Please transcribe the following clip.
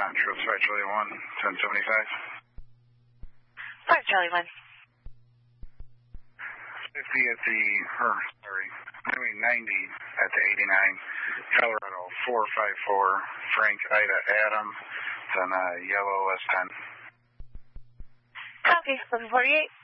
on? Triple 5 Charlie 1, 1075. 5 Charlie 1. 50 at the, 90 at the 89, Colorado 454, Frank Ida Adam, then yellow S10. Copy, 1148.